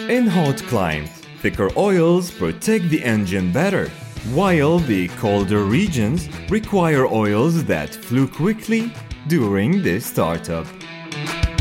In hot climes, thicker oils protect the engine better, while the colder regions require oils that flow quickly during the startup.